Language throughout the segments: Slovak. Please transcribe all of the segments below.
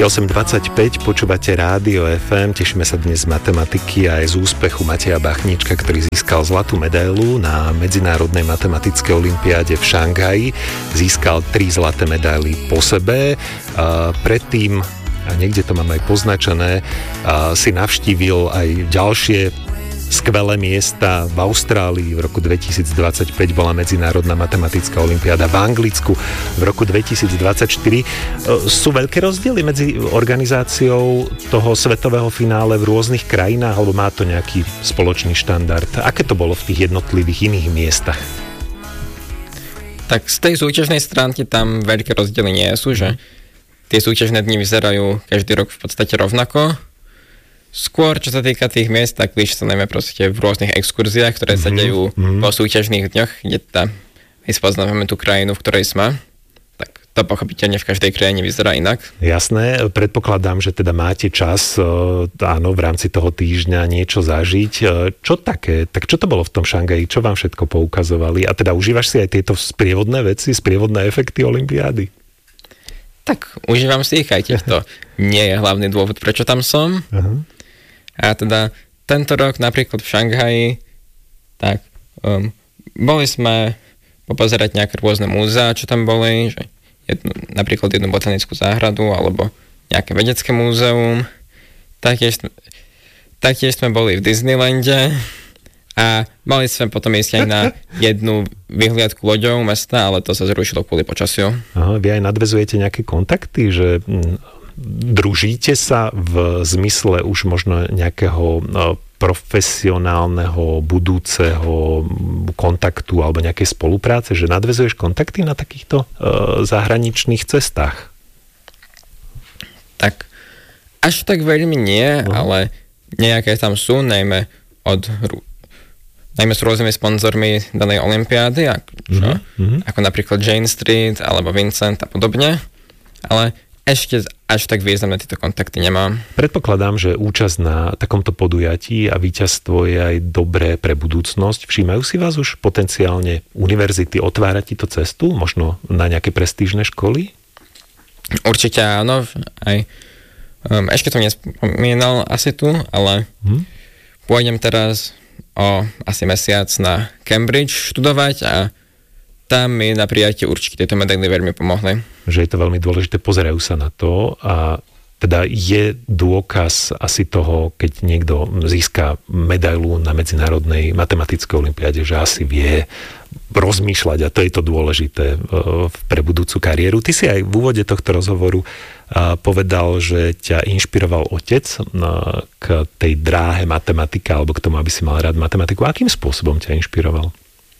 Je 8:25, počúvate Rádio FM, tešíme sa dnes z matematiky a aj z úspechu Mateja Bachníčka, ktorý získal zlatú medailu na Medzinárodnej matematickej olympiáde v Šanghaji. Získal 3 zlaté medaily po sebe. Predtým, a niekde to mám aj poznačené, si navštívil aj ďalšie skvelé miesta v Austrálii. V roku 2025 bola Medzinárodná matematická olympiáda v Anglicku. V roku 2024 sú veľké rozdiely medzi organizáciou toho svetového finále v rôznych krajinách, alebo má to nejaký spoločný štandard? Aké to bolo v tých jednotlivých iných miestach? Tak z tej súťažnej stránky tam veľké rozdiely nie sú, že tie súťažné dni vyzerajú každý rok v podstate rovnako. Skôr, čo sa týka tých miest, tak líši sa najmä proste v rôznych exkurziách, ktoré sa dejú po súťažných dňoch, kde my spoznávame tú krajinu, v ktorej sme. Tak to pochopiteľne v každej krajine vyzerá inak. Jasné, predpokladám, že teda máte čas, áno, v rámci toho týždňa niečo zažiť. Čo také? Tak čo to bolo v tom Šangaji? Čo vám všetko poukazovali? A teda užívaš si aj tieto sprievodné veci, sprievodné efekty olympiády? Tak užívam si ich, aj keď to nie je hlavný dôvod, prečo tam som. Uh-huh. A teda tento rok napríklad v Šanghaji, tak boli sme popozerať nejaké rôzne múzea, čo tam boli, že napríklad jednu botanickú záhradu alebo nejaké vedecké múzeum. Taktiež sme boli v Disneylande a mali sme potom ísť aj na jednu vyhliadku loďou mesta, ale to sa zrušilo kvôli počasiu. Aha, vy aj nadväzujete nejaké kontakty, že družíte sa v zmysle už možno nejakého profesionálneho budúceho kontaktu alebo nejakej spolupráce, že nadväzuješ kontakty na takýchto zahraničných cestách? Tak až tak veľmi nie, ale nejaké tam sú, najmä s rôznymi sponzormi danej olympiády, ako napríklad Jane Street alebo Vincent a podobne, ale ešte až tak významné tieto kontakty nemám. Predpokladám, že účasť na takomto podujatí a víťazstvo je aj dobré pre budúcnosť. Všímajú si vás už potenciálne univerzity otvárať túto cestu, možno na nejaké prestížne školy? Určite áno, aj ešte to nespomínal asi tu, ale pôjdem teraz o asi mesiac na Cambridge študovať a tam mi na prijatie určite tieto medaily veľmi pomohli. Že je to veľmi dôležité, pozerajú sa na to a teda je dôkaz asi toho, keď niekto získa medailu na Medzinárodnej matematickej olympiáde, že asi vie rozmýšľať a to je to dôležité pre budúcu kariéru. Ty si aj v úvode tohto rozhovoru povedal, že ťa inšpiroval otec k tej dráhe matematika alebo k tomu, aby si mal rád matematiku. Akým spôsobom ťa inšpiroval?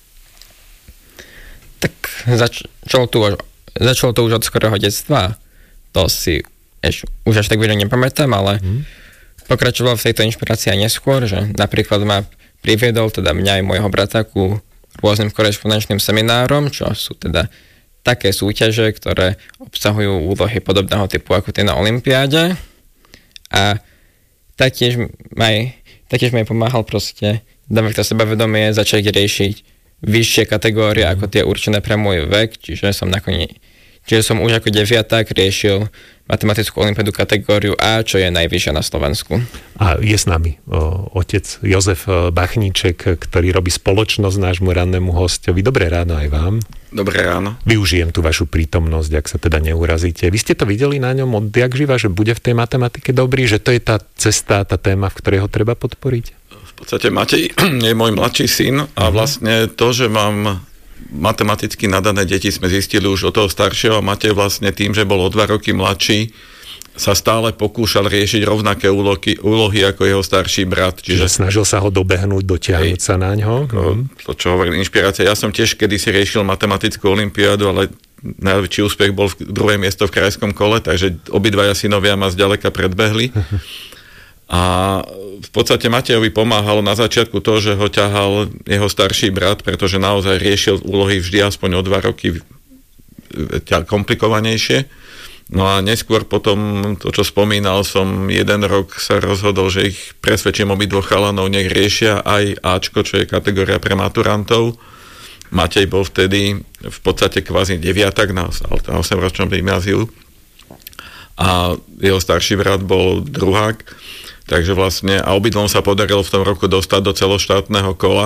Tak začalo to už od skorého detstva. To si už až tak veľa nepamätám, ale pokračoval v tejto inšpirácii aj neskôr, že napríklad ma priviedol teda mňa aj môjho brata ku rôznym korešpondenčným seminárom, čo sú teda také súťaže, ktoré obsahujú úlohy podobného typu ako tie na olympiáde. A taktiež mi pomáhal proste dávať to sebavedomie, začať riešiť vyššie kategórie ako tie určené pre môj vek, čiže som už ako deviatak riešil matematickú olympiádu kategóriu A, čo je najvyššia na Slovensku. A je s nami otec Jozef Bachníček, ktorý robí spoločnosť nášmu rannému hostovi. Dobré ráno aj vám. Dobré ráno. Využijem tú vašu prítomnosť, ak sa teda neurazíte. Vy ste to videli na ňom odjak živa, že bude v tej matematike dobrý, že to je tá cesta, tá téma, v ktorej ho treba podporiť? V podstate Matej je môj mladší syn a vlastne to, že mám matematicky nadané deti, sme zistili už od toho staršieho a Matej vlastne tým, že bol o 2 roky mladší, sa stále pokúšal riešiť rovnaké úlohy ako jeho starší brat. Čiže snažil sa ho dobehnúť, dotiahnuť sa na ňo. To, čo hovorím, inšpirácia. Ja som tiež kedysi riešil matematickú olympiádu, ale najväčší úspech bol druhé miesto v krajskom kole, takže obidvaja synovia ma zďaleka predbehli. A v podstate Matejovi pomáhalo na začiatku to, že ho ťahal jeho starší brat, pretože naozaj riešil úlohy vždy aspoň o 2 roky komplikovanejšie. No a neskôr potom, to čo spomínal som, 1 rok sa rozhodol, že ich presvedčím obidvoch chalanov, nech riešia aj Ačko, čo je kategória pre maturantov. Matej bol vtedy v podstate kvázi deviatak na 8-ročnom gymnáziu. a jeho starší brat bol druhák. Takže vlastne, a obidvom sa podarilo v tom roku dostať do celoštátneho kola